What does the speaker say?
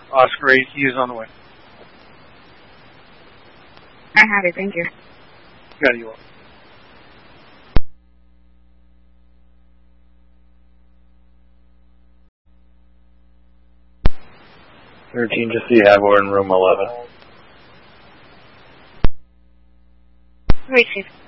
Oscar 8, he is on the way. I have it, thank you. Yeah, you are. Just so you have, we're in room 11. Receive.